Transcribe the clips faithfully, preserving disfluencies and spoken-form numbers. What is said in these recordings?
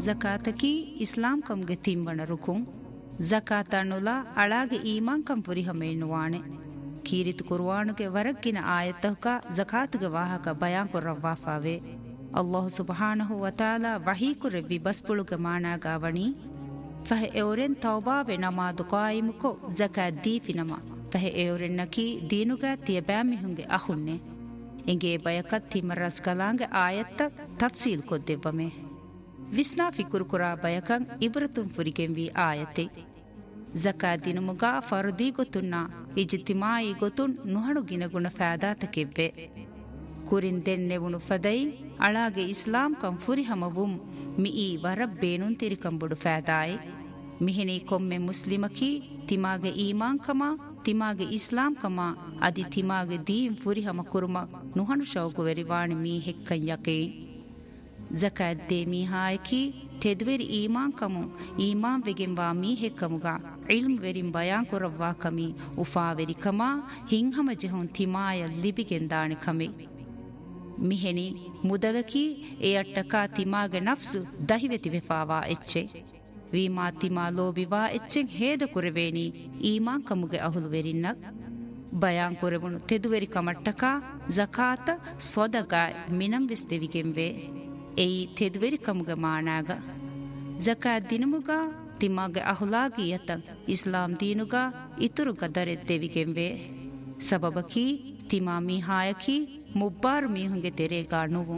ಜಕಾತಕಿ ಇಸ್ಲಾಂ ಕಂಗೆ ತಿಂಬಣ ರುಕುಂ ಜಕಾತಣ್ಣುಲ ಅಳಾಗೆ ಈಮಾನ್ ಕಂ ಪುರಿ ಹಮೇಣ್ಣುವಾಣೆ ಕೀರಿತು ಕುರ್ವಾನುಗೆ ವರಗ್ಗಿನ ಆಯತ್ತಹುಕ ಜಕಾತುಗೆ ವಾಹಕ ಬಯಾನ್ ಕೊರ್ರವ್ವಾಫಾವೆ ಅಲ್ಲಾಹು ಸುಬ್ಹಾನಹು ವತಾಲ ವಹೀಕುರೆವ್ವಿ ಬಸ್ಪುಳುಗೆ ಮಾಣಾಗಾವಣಿ ಫಹೆ ಎವರೆನ್ ತೌಬಾವೆ ನಮಾದು ಕಾಯಿಮುಕೊ ಜಕಾತ್ ದೀಫಿನಮ ಫಹೆ ಎವರೆನ್ ನಕಿ ದೀನುಗ ತಿಯಬ್ಯಾಮಿಹುಂಗೆ ಅಹುಣ್ಣೆ ಎಂಗೆ ಬಯಕತ್ ತಿಮರಸ್ ಕಲಾಂಗೆ ಆಯತ್ತ ತಫ್ಸೀಲ್ ಕೊದ್ದೆವ್ವಮೆ ವಿಸ್ನಾ ಫಿಕುರು ಕುರಾ ಬಯಕಂ ಇಬ್ರತುಂ ಫುರಿಗೆಂವಿ ಆಯತೆ ಜಕಾತ್ ದಿನುಮುಗ ಫರ್ದಿ ಗೊತ್ತುನ್ನ ಇಜ್ತಿಮಾಯಿ ಗೊತ್ತುನ್ ನುಹಣು ಗಿನಗುಣ ಫಾದಾತಕೆವ್ವೆ ಕುರಿನ್ ದೆನ್ನೆವುಣು ಫದೈ ಅಳಾಗೆ ಇಸ್ಲಾಂ ಕಂ ಫುರಿ ಹಮವುಂ ಮಿಯಿ ವರಬ್ ಬೇನುನ್ ತಿರಿಕಂಬುಡು ಫಾದಾಯೆ ಮಿಹಿನಿ ಕೊಮ್ಮೆ ಮುಸ್ಲಿಮಕಿ ತಿಮಾಗೆ ಈಮಾನ್ ಕಮ ತಿಮಾಗೆ ಇಸ್ಲಾಂ ಕಮ ಅದಿ ತಿಮಾಗೆ Deen ಫುರಿ ಹಮ ಕುರುಮ ನುಹಣು ಶೌಕು ವೆರಿವಾಣಿ me ಹೆಕ್ಕಂ ಯಕೆ ಜಕಾತ್ they ಮೀಹಾಯಕಿ ತೆದ್ವೆರಿ ಈಮಾನ್ Camus ಈಮಾನ್ ವೆಗೆಂವಾ me ಹೆಕ್ಕಮುಗ ಇಲ್ಮ್ ವೆರಿಂ ಬಯಾನ್ ಕೊರವ್ವಾ ಕಮಿ ಉಫಾವೆರಿ ಕಮ ಹಿಂಹಮ ಜೆಹುನ್ ತಿಮಾಯ ಲಿಬಿಗೆಂದಾಣಿ ಕಮೆ ಮಿಹೆನಿ ಮುದಲಕಿ ಎ ಅಟ್ಟಕ ತಿಮಾಗೆ ನಫ್ಸು ದಹಿವೆತಿ ವೆಫಾವಾ ಎಚ್ಚೆ ವೀಮಾ ತಿಮಾ ಲೋಬಿವಾ ಎಚ್ಚೆಂ ಹೇದ ಕುರೆವೇನಿ ಈಮಾನ್ ಕಮುಗೆ ಅಹುಲು ವೆರಿನ್ನಕ್ ಬಯಾನ್ ಕೊರೆವುಣು ತೆದುವೆರಿ ಕಮಟ್ಟಕ ಜಕಾತ ಸೊದಗಾಯ್ ಮಿನಂ ವೆಸ್ ದೆವಿಗೆಂವೆ ಎಯಿ ತೆದುವೆರಿ ಕಮುಗೆ ಮಾಣಾಗ ಜಕಾತ್ ದಿನುಮುಗ ತಿಮಾಗೆ ಅಹುಲಾಗಿ ಯತಂ ಇಸ್ಲಾಂ ದೀನುಗ ಇತುರು ಗದರೆ ದೆವಿಗೆಂವೆ ಸಬಬಕಿ ತಿಮಾ ಮೀಹಾಯಕಿ ಮುಬ್ಬಾರು ಮೀಹುಂಗೆ ತೆರೆಗಾ ನುವುಂ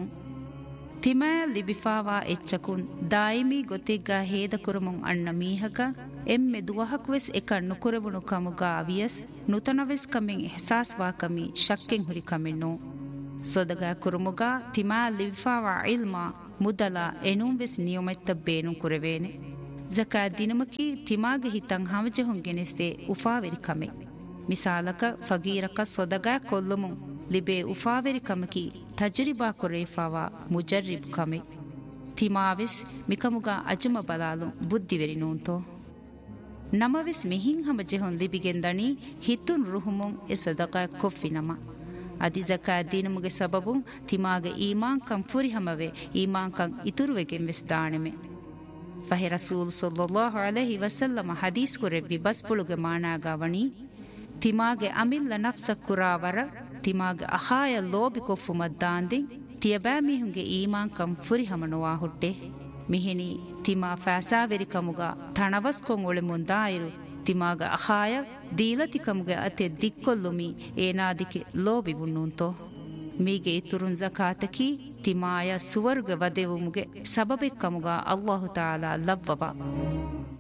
ತಿಮಾಯ ಲಿಬಿಫಾವಾ ಎಚ್ಚಕುನ್ ದಾಯಿಮಿ ಗೊತ್ತಿಗ್ಗಾ ಹೇದ ಕುರುಮುಂ ಅಣ್ಣ ಮೀಹಕ ಎಮ್ಮೆ ದುವಹಕ್ವೆಸ್ ಎಕಣ್ ನುಕುರೆವುಣು ಕಮುಗಾ ಅವಿಯಸ್ ನುತನವೆಸ್ ಕಮೆಂ ಎಹ್ಸಾಸ್ವಾ ಕಮಿ ಶಕ್ಕೆಂ ಹುರಿ ಕಮೆನ್ನೋ ಸೊದಗಾ ಕುರುಮುಗಾ ತಿಮಾಯ ಲಿಬಿಫಾವಾ ಇಲ್ಮಾ ಮುದಲ ಎನುಂವೆಸ್ ನಿಯಮೆತ್ತ ಬೇನು ಕುರೆವೇನೆ ಜಕಾತ್ ದಿನಮಕಿ ತಿಮಾಗೆ ಹಿತಂ ಹಮಜಹುಂ ಗೆನೆಸ್ತೆ ಉಫಾವೆರಿ ಕಮೆ ಮಿಸಾಲಕ ಫಗೀರಕ ಸೊದಗಾ ಕೊಲ್ಲುಮು ಲಿಬೆ ಉಫಾವೆರಿ ಕಮಕಿ ತಜ್ರಿಬಾ ಕೊರೇಫಾವಾ ಮುಜರ್ರಿಬ್ ಕಮೆ ತಿಮಾವೆಸ್ ಮಿಕಮುಗ ಅಜಮ ಬಲಾಲು ಬುದ್ಧಿವೆರಿ ನೂಂತೋ ನಮವೆಸ್ ಮಿಹಿಂ ಹಮಜಹುಂ ಲಿಬಿಗೆಂದಣಿ ಹಿತುನ್ ರುಹುಮುಂ ಎ ಸದಕಾ ಕೊಫ್ಫಿ ನಮ ಅದಿ ಜಕಾತ್ ದಿನಮುಗೆ ಸಬಬುಂ ತಿಮಾಗೆ ಈಮಾನ್ ಕಂ ಫುರಿ ಹಮವೆ ಈಮಾನ್ ಕಂ ಇತುರುವೆಗೆಂ ವೆಸ್ ದಾಣೆಮೆ ಫಹೆ ರಸೂಲ್ ಸಲ್ಲಲ್ಲಾಹು ಅಲೈಹಿ ವಸಲ್ಲಮ ಹದೀಸ್ ಕುರೆವ್ವಿ ಬಸ್ಪುಳುಗೆ ಮಾಣಾಗಾವಣಿ ತಿಮಾಗೆ ಅಮಿಲ್ಲ ನಫ್ಸ ಕುರಾವರ ತಿಮಾಗೆ ಅಹಾಯ ಲೋಬಿ ಕೊಫ್ಫು ಮದ್ದಾಂದಿ ತಿಯಬ್ಯಾಮಿಹುಂಗೆ ಈಮಾನ್ ಕಂ ಫುರಿ ಹಮನುವಾ ಹುಟ್ಟೆ ಮಿಹಿನಿ ತಿಮಾ ಫಾಸಾವೆರಿ ಕಮುಗ ಥಣವಸ್ ಕೊಂ ಒಳೆ ಮುಂದಾಯಿರು ತಿಮಾಗ ಅಹಾಯ ದೀಲತಿ ಕಮುಗೆ ಅತೆ ದಿಕ್ಕೊಲ್ಲುಮಿ ಏನಾದಿಕೆ ಲೋಬಿ ಬುಣ್ಣುಂತೋ ಮೀಗೆ ಇತುರುನ್ ಜಕಾತಕಿ ತಿಮಾಯ ಸುವರ್ಗ ವದೆವುಮುಗೆ ಸಬಬೆ ಕಮುಗ ಅಲ್ಲಾಹು ತಾಲಾ ಲವ್ವವ